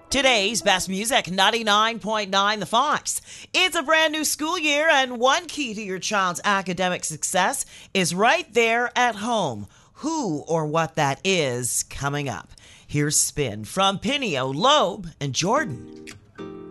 Today's best music, 99.9 The Fox. It's a brand new school year, and one key to your child's academic success is right there at home. Who or what that is coming up. Here's Spin from Pinio, Loeb, and Jordan.